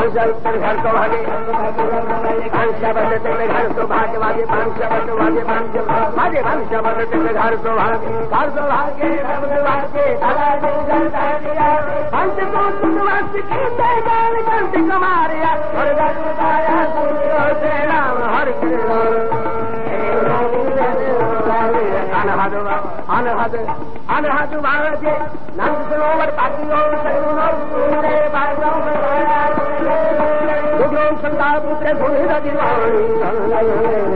घर तो भागे भांसा बदलते में घर तो भागे भागे भांसा बदल भागे भागे भांसा बदलते में घर तो भागे भांस को तुमवास खेते गाल गंती कुमार हर हर अनहदु भारते नंद सरोवर पातियों संतापुत्र सुनिधि